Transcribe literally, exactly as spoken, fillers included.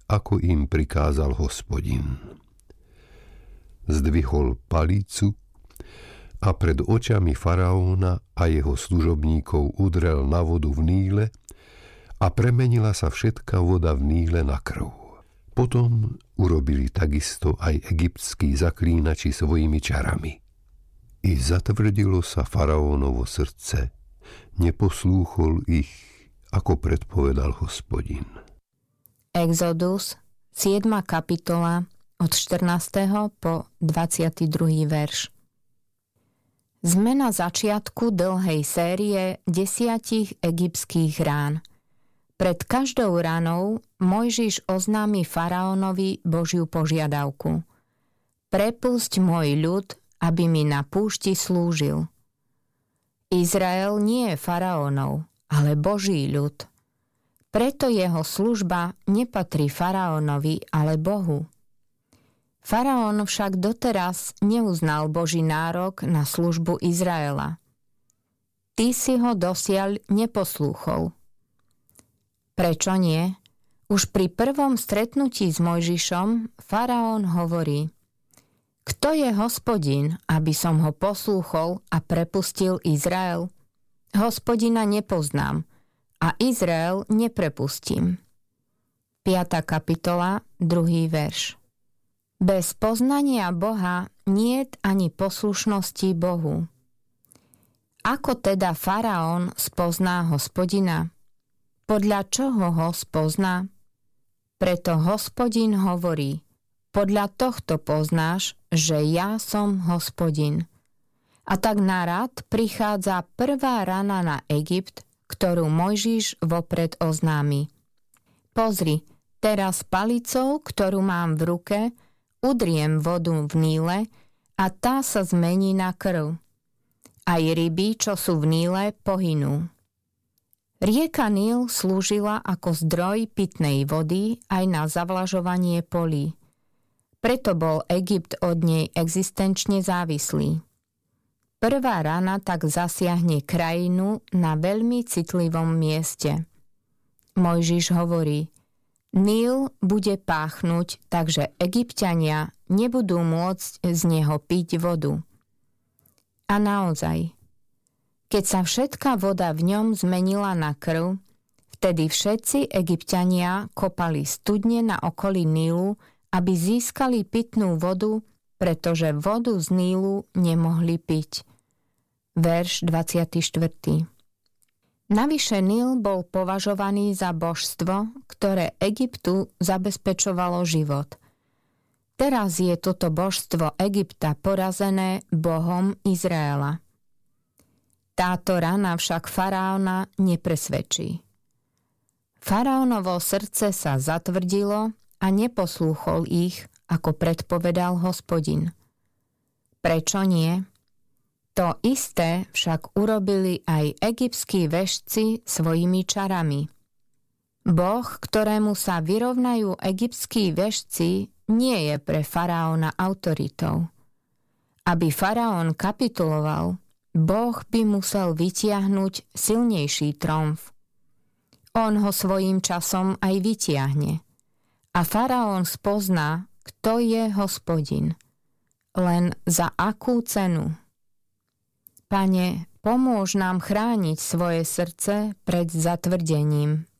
ako im prikázal Hospodin. Zdvihol palicu a pred očami faraóna a jeho služobníkov udrel na vodu v Níle a premenila sa všetka voda v Níle na krv. Potom urobili takisto aj egyptskí zaklínači svojimi čarami. I zatvrdilo sa faraónovo srdce, neposlúchol ich, ako predpovedal Hospodin. Exodus, siedma kapitola, od štrnásteho po dvadsiaty druhý verš. Sme na začiatku dlhej série desiatich egyptských rán. Pred každou ranou Mojžiš oznámi faraónovi Božiu požiadavku. Prepusť môj ľud, aby mi na púšti slúžil. Izrael nie je faraónov, ale Boží ľud. Preto jeho služba nepatrí faraónovi, ale Bohu. Faraón však doteraz neuznal Boží nárok na službu Izraela. Ty si ho dosiaľ neposlúchol. Prečo nie? Už pri prvom stretnutí s Mojžišom faraón hovorí: Kto je Hospodin, aby som ho poslúchol a prepustil Izrael? Hospodina nepoznám a Izrael neprepustím. piata kapitola, druhý verš. Bez poznania Boha niet ani poslušnosti Bohu. Ako teda faraón spozná Hospodina? Podľa čoho ho spozná? Preto Hospodin hovorí: podľa tohto poznáš, že ja som Hospodin. A tak na rad prichádza prvá rana na Egypt, ktorú Mojžiš vopred oznámi. Pozri, teraz palicou, ktorú mám v ruke, udriem vodu v Níle a tá sa zmení na krv. Aj ryby, čo sú v Níle, pohynú. Rieka Níl slúžila ako zdroj pitnej vody aj na zavlažovanie polí. Preto bol Egypt od nej existenčne závislý. Prvá rana tak zasiahne krajinu na veľmi citlivom mieste. Mojžiš hovorí: Níl bude páchnuť, takže Egypťania nebudú môcť z neho piť vodu. A naozaj, keď sa všetká voda v ňom zmenila na krv, vtedy všetci Egypťania kopali studne na okolí Nílu, aby získali pitnú vodu, pretože vodu z Nílu nemohli piť. Verš dvadsiaty štvrtý. Navyše Níl bol považovaný za božstvo, ktoré Egyptu zabezpečovalo život. Teraz je toto božstvo Egypta porazené Bohom Izraela. Táto rana však faraóna nepresvedčí. Faraónovo srdce sa zatvrdilo a neposlúchol ich, ako predpovedal Hospodin. Prečo nie? To isté však urobili aj egyptskí vešci svojimi čarami. Boh, ktorému sa vyrovnajú egyptskí vešci, nie je pre faraóna autoritou. Aby faraón kapituloval, Boh by musel vytiahnuť silnejší tromf. On ho svojím časom aj vytiahne. A faraón spozná, kto je Hospodin. Len za akú cenu? Pane, pomôž nám chrániť svoje srdce pred zatvrdením.